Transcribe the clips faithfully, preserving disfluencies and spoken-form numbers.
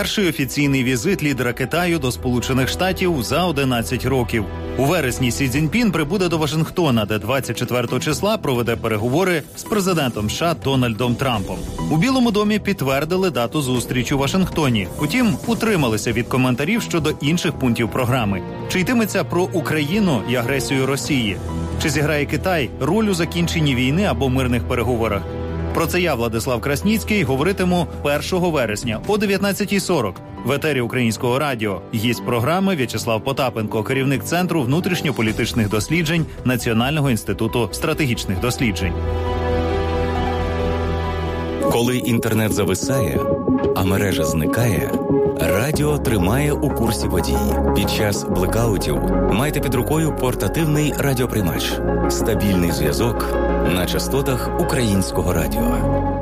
Перший офіційний візит лідера Китаю до Сполучених Штатів за одинадцять років. У вересні Сі Цзіньпін прибуде до Вашингтона, де двадцять четвертого числа проведе переговори з президентом США Дональдом Трампом. У Білому домі підтвердили дату зустрічі у Вашингтоні. Утім, утрималися від коментарів щодо інших пунктів програми. Чи йтиметься про Україну і агресію Росії? Чи зіграє Китай роль у закінченні війни або мирних переговорах? Про це я, Владислав Красніцький, говоритиму першого вересня о дев'ятнадцятій сорок в етері Українського радіо. Гість програми В'ячеслав Потапенко, керівник Центру внутрішньополітичних досліджень Національного інституту стратегічних досліджень. Коли інтернет зависає, а мережа зникає, радіо тримає у курсі подій. Під час блекаутів майте під рукою портативний радіоприймач. Стабільний зв'язок на частотах Українського радіо.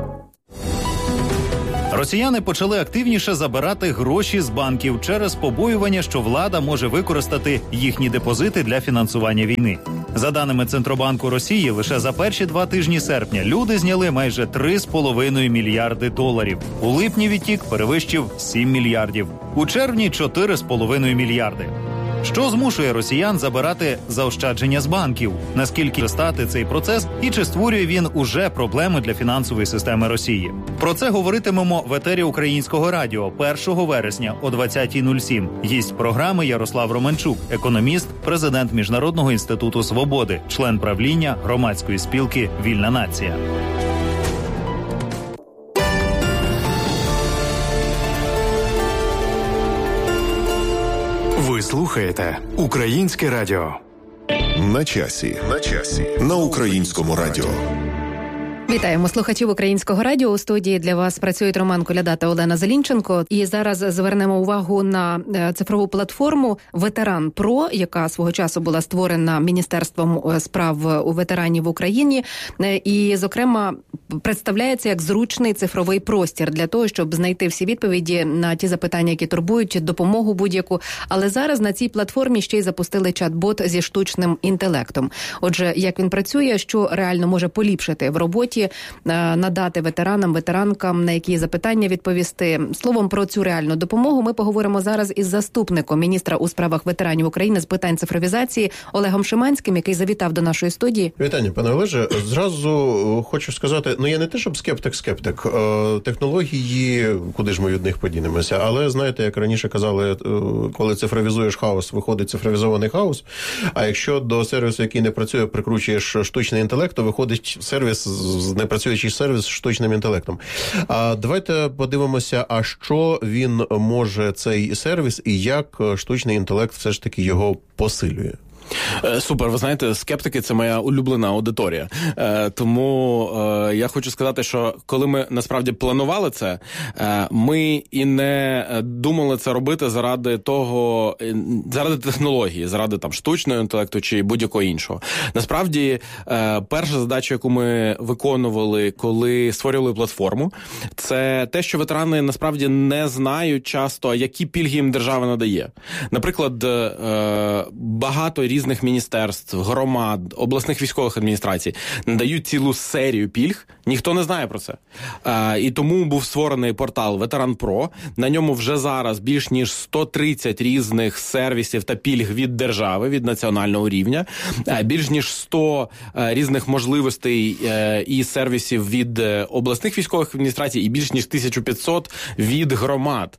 Росіяни почали активніше забирати гроші з банків через побоювання, що влада може використати їхні депозити для фінансування війни. За даними Центробанку Росії, лише за перші два тижні серпня люди зняли майже три з половиною мільярди доларів. У липні відтік перевищив сім мільярдів. У червні – чотири з половиною мільярди. Що змушує росіян забирати заощадження з банків? Наскільки стати цей процес і чи створює він уже проблеми для фінансової системи Росії? Про це говоритимемо в етері Українського радіо першого вересня о двадцятій нуль сім. Гість програми Ярослав Романчук, економіст, президент Міжнародного інституту свободи, член правління громадської спілки «Вільна нація». Ви слухаєте Українське радіо. На часі. На часі. На Українському радіо. Вітаємо слухачів Українського радіо. У студії для вас працюють Роман Коляда та Олена Зелінченко. І зараз звернемо увагу на цифрову платформу «Ветеран Про», яка свого часу була створена Міністерством справ у ветеранів в Україні. І, зокрема, представляється як зручний цифровий простір для того, щоб знайти всі відповіді на ті запитання, які турбують, допомогу будь-яку. Але зараз на цій платформі ще й запустили чат-бот зі штучним інтелектом. Отже, як він працює, що реально може поліпшити в роботі, надати ветеранам, ветеранкам, на які запитання відповісти. Словом, про цю реальну допомогу ми поговоримо зараз із заступником міністра у справах ветеранів України з питань цифровізації Олегом Шиманським, який завітав до нашої студії. Вітання, пане Олеже. Зразу хочу сказати, ну я не те, щоб скептик-скептик. Технології, куди ж ми від них подінемося, але знаєте, як раніше казали, коли цифровізуєш хаос, виходить цифровізований хаос, а якщо до сервісу, який не працює, прикручуєш штучний інтелект, то виходить сервіс з непрацюючий сервіс з штучним інтелектом. А давайте подивимося, а що він може, цей сервіс, і як штучний інтелект все ж таки його посилює. Супер, ви знаєте, скептики – це моя улюблена аудиторія. Е, тому е, я хочу сказати, що коли ми насправді планували це, е, ми і не думали це робити заради того, заради технології, заради там штучного інтелекту чи будь-якого іншого. Насправді, е, перша задача, яку ми виконували, коли створювали платформу, це те, що ветерани насправді не знають часто, які пільги їм держава надає. Наприклад, е, багато різних міністерств, громад, обласних військових адміністрацій надають цілу серію пільг, ніхто не знає про це. А, і тому був створений портал «Ветеран Про». На ньому вже зараз більш ніж сто тридцять різних сервісів та пільг від держави, від національного рівня, а, більш ніж сто а, різних можливостей а, і сервісів від а, обласних військових адміністрацій і більш ніж тисяча п'ятсот від громад.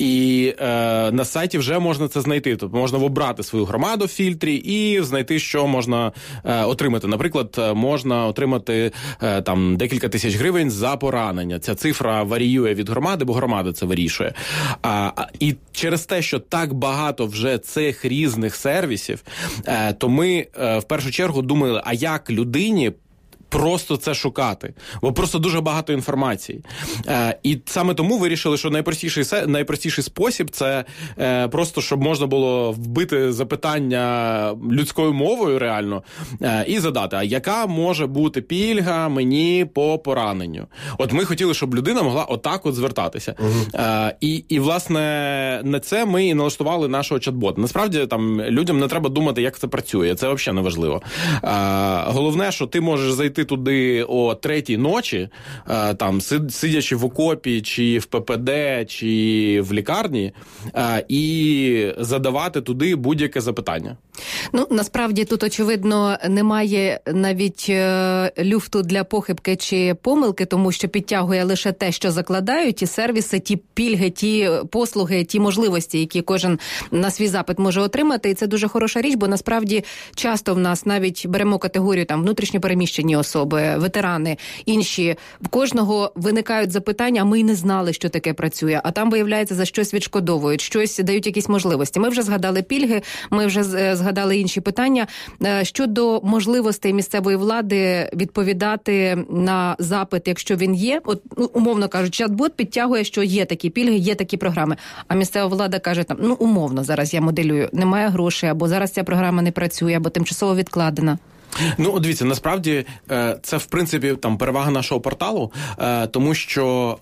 І а, на сайті вже можна це знайти. Тобто можна обрати свою громаду в фільтрі і знайти, що можна е, отримати. Наприклад, можна отримати е, там декілька тисяч гривень за поранення. Ця цифра варіює від громади, бо громада це вирішує. А, і через те, що так багато вже цих різних сервісів, е, то ми е, в першу чергу думали, а як людині просто це шукати, бо просто дуже багато інформації. Е, і саме тому вирішили, що найпростіший, найпростіший спосіб – це е, просто, щоб можна було вбити запитання людською мовою реально е, і задати, а яка може бути пільга мені по пораненню? От ми хотіли, щоб людина могла отак от звертатися. Угу. Е, і, і, власне, на це ми і налаштували нашого чат-бота. Насправді, там, людям не треба думати, як це працює. Це взагалі не важливо. Е, головне, що ти можеш зайти прийти туди о третій ночі, там, сидячи в окопі, чи в ППД, чи в лікарні, і задавати туди будь-яке запитання. Ну, насправді тут, очевидно, немає навіть е, люфту для похибки чи помилки, тому що підтягує лише те, що закладають, ті сервіси, ті пільги, ті послуги, ті можливості, які кожен на свій запит може отримати. І це дуже хороша річ, бо насправді часто в нас навіть беремо категорію там внутрішньопереміщені особи, ветерани, інші. В кожного виникають запитання, а ми й не знали, що таке працює. А там, виявляється, за щось відшкодовують, щось дають якісь можливості. Ми вже згадали пільги, ми вже згадали інші питання. Щодо можливостей місцевої влади відповідати на запит, якщо він є, от, умовно кажуть, чат-бот підтягує, що є такі пільги, є такі програми. А місцева влада каже, там, ну, умовно, зараз я моделюю, немає грошей, або зараз ця програма не працює, або тимчасово відкладена. Ну, дивіться, насправді це, в принципі, там перевага нашого порталу, тому що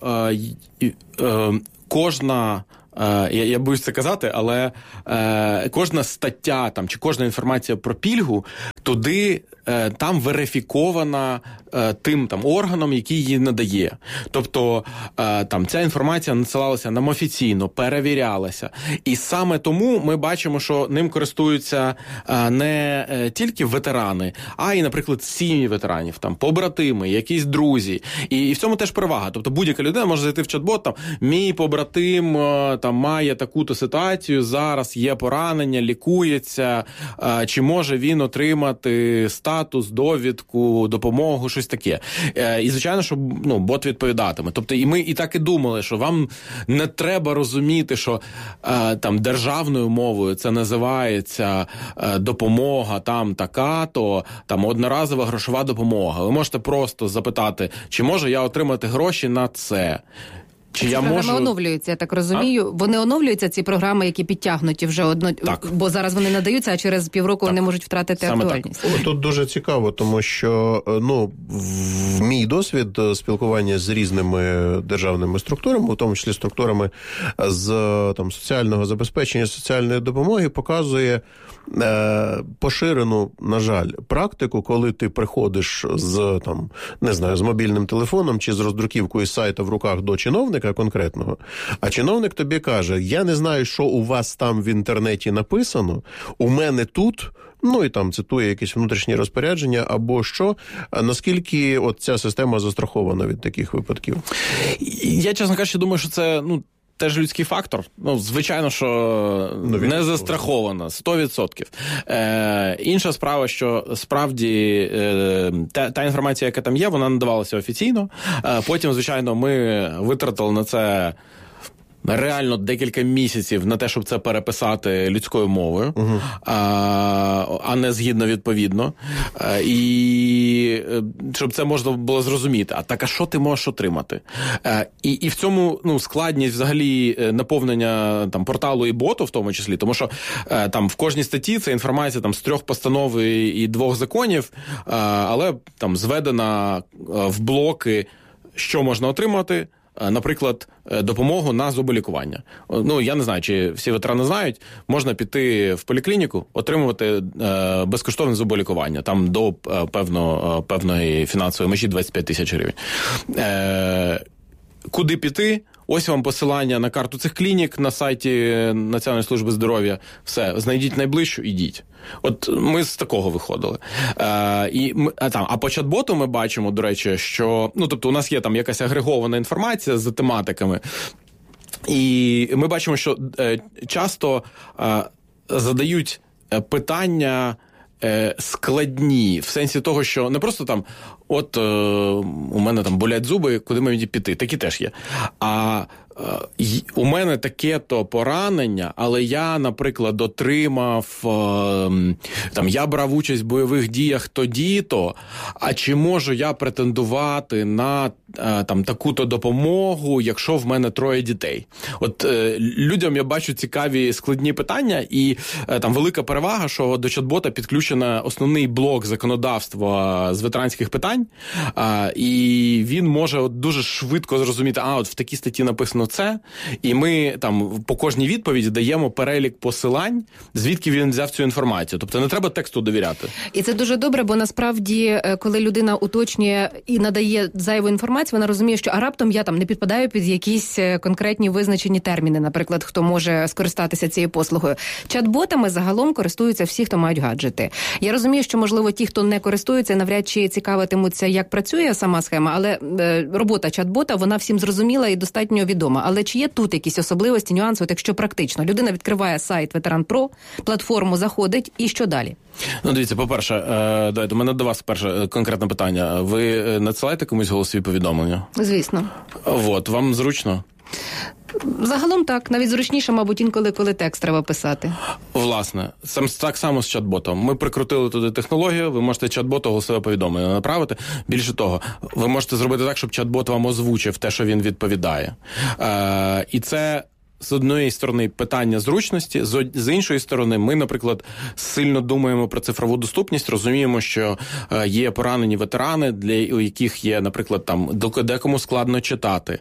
кожна Я, я боюсь це казати, але е, кожна стаття там, чи кожна інформація про пільгу, туди е, там верифікована е, тим там, органом, який її надає. Тобто е, там, ця інформація надсилалася нам офіційно, перевірялася. І саме тому ми бачимо, що ним користуються е, не е, тільки ветерани, а й, наприклад, сім'ї ветеранів, там, побратими, якісь друзі. І, і в цьому теж перевага. Тобто будь-яка людина може зайти в чат-бот, там, мій побратим е, там має таку-то ситуацію, зараз є поранення, лікується, чи може він отримати статус, довідку, допомогу, щось таке. І, звичайно, що ну, бот відповідатиме. Тобто і ми і так і думали, що вам не треба розуміти, що там державною мовою це називається допомога там така-то, там одноразова грошова допомога. Ви можете просто запитати, чи можу я отримати гроші на це? Чи ці я програми можу... оновлюються, я так розумію. А? Вони оновлюються, ці програми, які підтягнуті вже одно... Так. Бо зараз вони надаються, а через півроку так. вони можуть втратити Саме актуальність. Так. Тут дуже цікаво, тому що, ну, в мій досвід спілкування з різними державними структурами, у тому числі структурами з там соціального забезпечення, соціальної допомоги, показує е, поширену, на жаль, практику, коли ти приходиш з там, не знаю, з мобільним телефоном чи з роздруківкою з сайту в руках до чиновника конкретного, а чиновник тобі каже, я не знаю, що у вас там в інтернеті написано, у мене тут, ну і там цитує якісь внутрішні розпорядження або що, наскільки от ця система застрахована від таких випадків? Я, чесно кажучи, думаю, що це, ну, теж людський фактор. Ну, звичайно, що ну, не застраховано, сто відсотків. Е, інша справа, що справді е, та, та інформація, яка там є, вона надавалася офіційно. Е, потім, звичайно, ми витратили на це реально декілька місяців на те, щоб це переписати людською мовою, uh-huh. а, а не згідно відповідно. А, і щоб це можна було зрозуміти. А так, а що ти можеш отримати? А, і, і в цьому ну, складність взагалі наповнення там, порталу і боту в тому числі, тому що а, там в кожній статті це інформація там, з трьох постанов і двох законів, а, але там зведена в блоки, що можна отримати. Наприклад, допомогу на зуболікування. Ну, я не знаю, чи всі ветерани знають, можна піти в поліклініку, отримувати е, безкоштовне зуболікування, там до е, певно, певної фінансової межі двадцять п'ять тисяч гривень. Е, куди піти? Ось вам посилання на карту цих клінік на сайті Національної служби здоров'я. Все, знайдіть найближчу, ідіть. От ми з такого виходили. Е, і ми, а, там, а по чат-боту ми бачимо, до речі, що ну, тобто у нас є там якась агрегована інформація з тематиками, і ми бачимо, що е, часто е, задають питання е, складні, в сенсі того, що не просто там от е, у мене там болять зуби, куди мені піти, такі теж є. А у мене таке-то поранення, але я, наприклад, отримав, там, я брав участь в бойових діях тоді-то, а чи можу я претендувати на там, таку-то допомогу, якщо в мене троє дітей? От людям я бачу цікаві складні питання, і там велика перевага, що до чат-бота підключено основний блок законодавства з ветеранських питань, посилань, а, і він може от дуже швидко зрозуміти, а от в такій статті написано це, і ми там по кожній відповіді даємо перелік посилань, звідки він взяв цю інформацію. Тобто не треба тексту довіряти. І це дуже добре, бо насправді, коли людина уточнює і надає зайву інформацію, вона розуміє, що а раптом я там не підпадаю під якісь конкретні визначені терміни, наприклад, хто може скористатися цією послугою. Чат-ботами загалом користуються всі, хто мають гаджети. Я розумію, що, можливо, ті, хто не користується, навряд чи цікавитимуться, як працює сама схема, але е, робота чат-бота, вона всім зрозуміла і достатньо відома. Але чи є тут якісь особливості, нюанси, от якщо практично? Людина відкриває сайт Ветеран Про, платформу заходить, і що далі? Ну, дивіться, по-перше, е, давайте, у мене до вас перше конкретне питання. Ви надсилаєте комусь голосові повідомлення? Звісно. От, вам зручно? Загалом так, навіть зручніше, мабуть, інколи, коли текст треба писати. Власне, сам так само з чат-ботом. Ми прикрутили туди технологію, ви можете чат-боту голосове повідомлення направити. Більше того, ви можете зробити так, щоб чат-бот вам озвучив те, що він відповідає. Е, і це з однієї сторони питання зручності, з іншої сторони ми, наприклад, сильно думаємо про цифрову доступність, розуміємо, що є поранені ветерани, для у яких є, наприклад, там декому складно читати,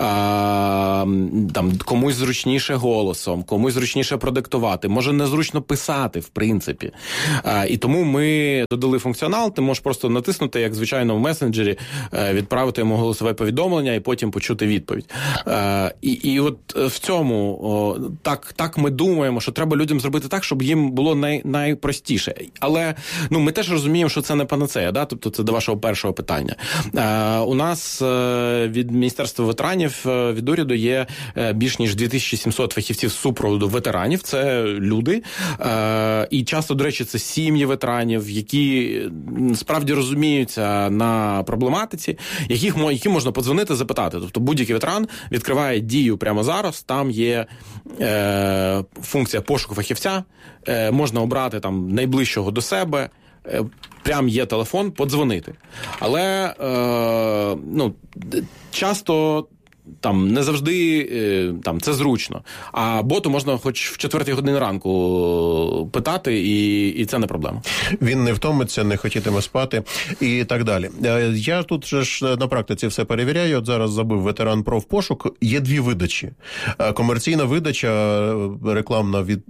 а, там комусь зручніше голосом, комусь зручніше продиктувати, може незручно писати, в принципі. А, і тому ми додали функціонал, ти можеш просто натиснути, як звичайно в месенджері, відправити йому голосове повідомлення і потім почути відповідь. А, і, і от в цьому О, так, так ми думаємо, що треба людям зробити так, щоб їм було най, найпростіше. Але ну, ми теж розуміємо, що це не панацея, да? Тобто це до вашого першого питання. Е, у нас е, від Міністерства ветеранів, е, від уряду є е, більш ніж дві тисячі сімсот фахівців з супроводу ветеранів. Це люди. Е, і часто, до речі, це сім'ї ветеранів, які справді розуміються на проблематиці, яких, які можна подзвонити, запитати. Тобто будь-який ветеран відкриває Дію прямо зараз, там є е, функція пошуку фахівця, е, можна обрати там найближчого до себе, е, прям є телефон, подзвонити. Але е, ну, часто там не завжди е, там це зручно. А боту можна хоч в четвертій годині ранку питати, і, і це не проблема. Він не втомиться, не хотітиме спати і так далі. Я тут же ж на практиці все перевіряю. От зараз забив Ветеран Про в пошук. Є дві видачі. Комерційна видача, рекламна, від,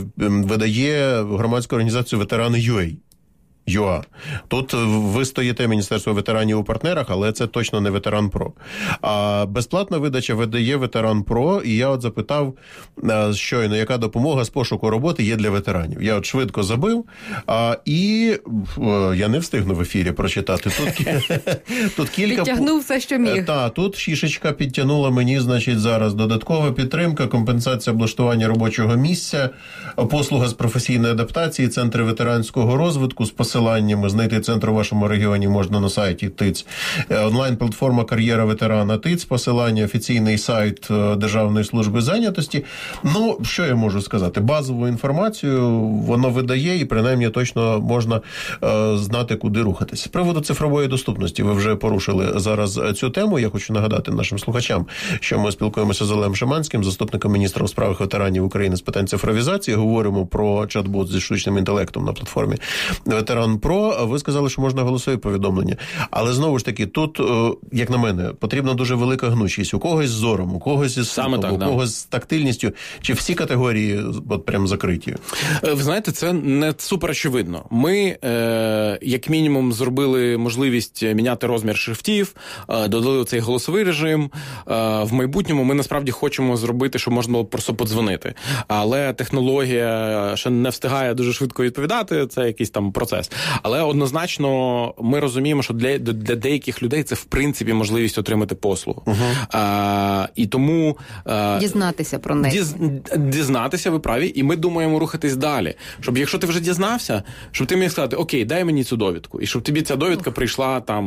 видає громадську організацію Ветерани ю ей. ЮА. Тут ви стоїте Міністерство ветеранів у партнерах, але це точно не Ветеран Про. А безплатна видача видає Ветеран Про, і я от запитав щойно, яка допомога з пошуку роботи є для ветеранів. Я от швидко забив, а, і я не встигну в ефірі прочитати. Тут, тут кілька... Підтягнув все, що міг. Так, тут шішечка підтягнула мені, значить, зараз додаткова підтримка, компенсація облаштування робочого місця, послуга з професійної адаптації, центри ветеранського розвитку з посиланнями. Знайти центр у вашому регіоні можна на сайті ТИЦ. Онлайн-платформа «Кар'єра ветерана ТИЦ», посилання, офіційний сайт Державної служби зайнятості. Ну, що я можу сказати? Базову інформацію воно видає, і принаймні точно можна е, знати, куди рухатись. З приводу цифрової доступності ви вже порушили зараз цю тему. Я хочу нагадати нашим слухачам, що ми спілкуємося з Олегом Шиманським, заступником міністра у справах ветеранів України з питань цифровізації. Говоримо про чат-бот зі штучним інтелектом на платформі Ветеран Про. Ви сказали, що можна голосові повідомлення. Але знову ж таки, тут, як на мене, потрібна дуже велика гнучкість. У когось з зором, у когось із слухом, у когось з тактильністю. Чи всі категорії от прям закриті? Ви знаєте, це не супер очевидно. Ми, е, як мінімум, зробили можливість міняти розмір шрифтів, е, додали цей голосовий режим. Е, в майбутньому ми насправді хочемо зробити, щоб можна було просто подзвонити. Але технологія ще не встигає дуже швидко відповідати, це якийсь там процес. Але однозначно ми розуміємо, що для, для деяких людей це в принципі можливість отримати послугу. Uh-huh. А, і тому... А, дізнатися про неї. Діз, дізнатися, ви праві, і ми думаємо рухатись далі. Щоб якщо ти вже дізнався, щоб ти міг сказати, окей, дай мені цю довідку. І щоб тобі ця довідка прийшла там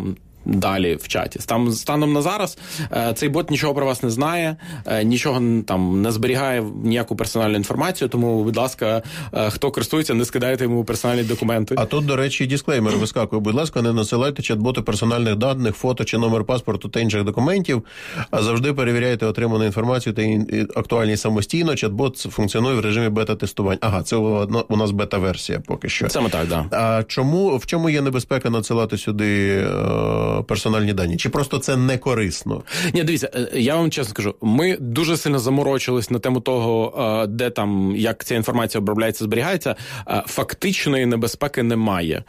далі в чаті. Там, станом на зараз цей бот нічого про вас не знає, нічого там не зберігає ніяку персональну інформацію, тому, будь ласка, хто користується, не скидайте йому персональні документи. А тут, до речі, дисклеймер вискакує. Будь ласка, не насилайте чат-боту персональних даних, фото чи номер паспорту та інших документів, а завжди перевіряйте отриману інформацію та актуальність самостійно. Чат-бот функціонує в режимі бета-тестування. Ага, це у нас бета-версія поки що. Саме так, да. А чому, в чому є небезпека надсилати сюди е, персональні дані? Чи просто це не корисно? Ні, дивіться, я вам чесно скажу, ми дуже сильно заморочились на тему того, де там, як ця інформація обробляється, зберігається. Фактичної небезпеки немає.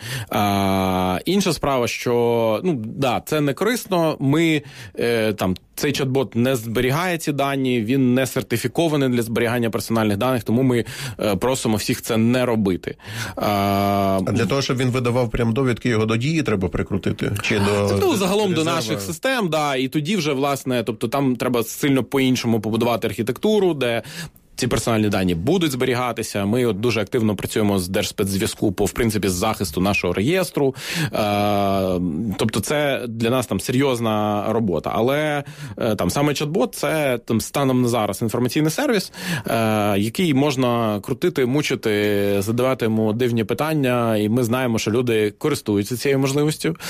А, інша справа, що, ну, да, це не корисно, ми, е, там, цей чат-бот не зберігає ці дані, він не сертифікований для зберігання персональних даних, тому ми е, просимо всіх це не робити. А, а для того, щоб він видавав прям довідки, його до дії треба прикрутити? Чи до ну, загалом резерва? До наших систем, да, і тоді вже, власне, тобто там треба сильно по-іншому побудувати архітектуру, де ці персональні дані будуть зберігатися. Ми от дуже активно працюємо з Держспецзв'язку по, в принципі, з захисту нашого реєстру. Е, тобто це для нас там серйозна робота. Але е, там саме чат-бот – це там станом на зараз інформаційний сервіс, е, який можна крутити, мучити, задавати йому дивні питання, і ми знаємо, що люди користуються цією можливістю, е,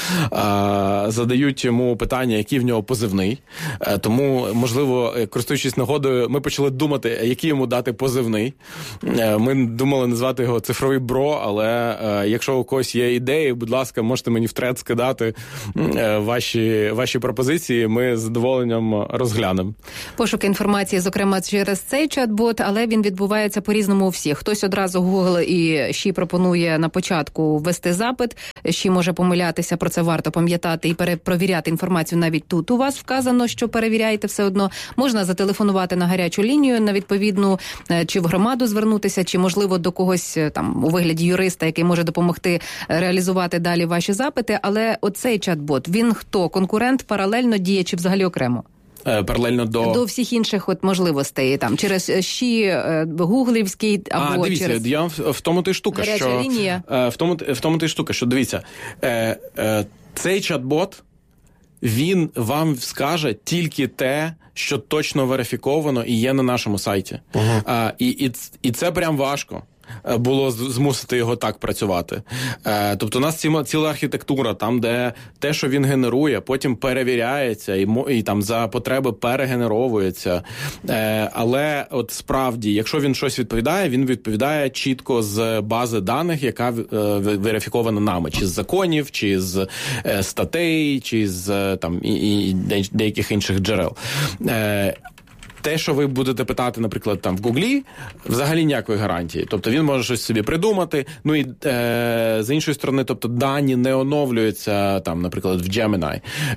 задають йому питання, який в нього позивний. Е, тому, можливо, користуючись нагодою, ми почали думати, які йому дати позивний. Ми думали назвати його цифровий бро, але е, якщо у когось є ідеї, будь ласка, можете мені в тред скидати е, ваші, ваші пропозиції, ми з задоволенням розглянемо. Пошук інформації, зокрема, через цей чат-бот, але він відбувається по-різному у всіх. Хтось одразу Google і ще пропонує на початку ввести запит, ще може помилятися, про це варто пам'ятати і перепровіряти інформацію навіть тут. У вас вказано, що перевіряєте все одно. Можна зателефонувати на гарячу лінію, на відповідну чи в громаду звернутися, чи, можливо, до когось там у вигляді юриста, який може допомогти реалізувати далі ваші запити. Але оцей чат-бот, він хто? Конкурент, паралельно діє чи взагалі окремо? Паралельно до... До всіх інших от можливостей, там, через щі, гуглівський, або а, дивіться, через... я в тому ти штука, гаряча що... лінія. В тому, в тому ти штука, що, дивіться, е, е, цей чат-бот, він вам скаже тільки те, що точно верифіковано і є на нашому сайті. Uh-huh. А, і, і, і це прям важко було змусити його так працювати. Е, тобто у нас ціла, ціла архітектура, там, де те, що він генерує, потім перевіряється і, і там за потреби перегенеровується. Е, але от справді, якщо він щось відповідає, він відповідає чітко з бази даних, яка е, верифікована нами. Чи з законів, чи з е, статей, чи з там, і, і деяких інших джерел. Е, Те, що ви будете питати, наприклад, там в Гуглі, взагалі ніякої гарантії. Тобто він може щось собі придумати. Ну і е, з іншої сторони, тобто дані не оновлюються, там, наприклад, в Gemini.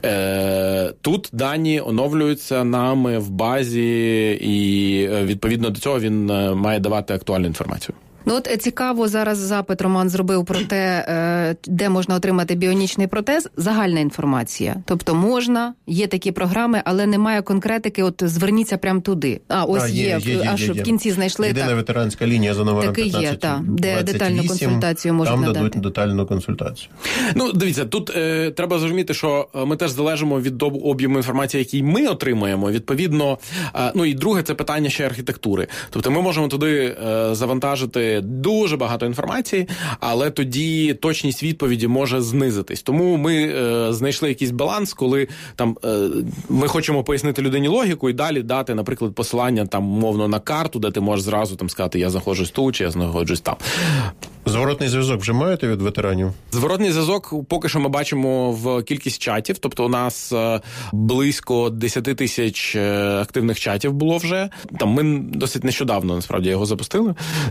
Е, тут дані оновлюються нами в базі, і відповідно до цього він має давати актуальну інформацію. Ну от цікаво, зараз запит Роман зробив про те, де можна отримати біонічний протез. Загальна інформація. Тобто можна, є такі програми, але немає конкретики, от зверніться прямо туди. А, ось а, є, є, є, є, аж є, є. В кінці знайшли. Єдина так. ветеранська лінія за номером п'ятнадцять двадцять вісім, де детальну консультацію можуть там надати. Дадуть детальну консультацію. Ну, дивіться, тут е, треба зрозуміти, що ми теж залежимо від об'єму інформації, який ми отримуємо. Відповідно, е, ну і друге, це питання ще архітектури. Тобто ми можемо туди е, завантажити дуже багато інформації, але тоді точність відповіді може знизитись. Тому ми е, знайшли якийсь баланс, коли там е, ми хочемо пояснити людині логіку і далі дати, наприклад, посилання там мовно на карту, де ти можеш зразу там сказати, я знаходжусь тут, чи я знаходжусь там. Зворотний зв'язок вже маєте від ветеранів? Зворотний зв'язок поки що ми бачимо в кількість чатів, тобто у нас е, близько десять тисяч активних чатів було вже. Там ми досить нещодавно, насправді, його запустили.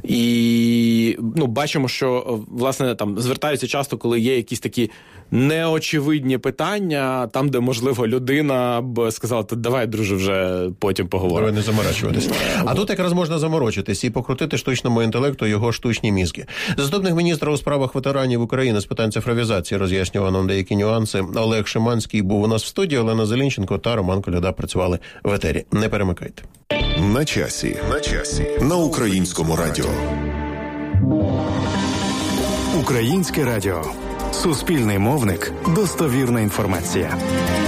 І ну, бачимо, що, власне, там звертаються часто, коли є якісь такі неочевидні питання, там, де, можливо, людина б сказала, давай, друже, вже потім поговоримо. Давай не заморачуватись. А тут якраз можна заморочитись і покрутити штучному інтелекту його штучні мізки. Заступник міністра у справах ветеранів України з питань цифровізації роз'яснював нам деякі нюанси. Олег Шиманський був у нас в студії, Олена Зелінченко та Роман Коляда працювали в етері. Не перемикайте. На часі. На часі. На Українському радіо. Українське радіо. Суспільний мовник. Достовірна інформація.